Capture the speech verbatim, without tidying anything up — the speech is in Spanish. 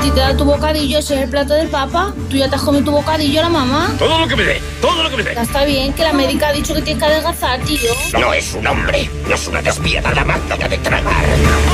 Si te da tu bocadillo, ese es el plato del papa. Tú ya te has comido tu bocadillo, la mamá. Todo lo que me dé, todo lo que me dé. Ya está bien, que la médica ha dicho que tienes que adelgazar, tío. No es un hombre, no es una despiadada máquina de tragar.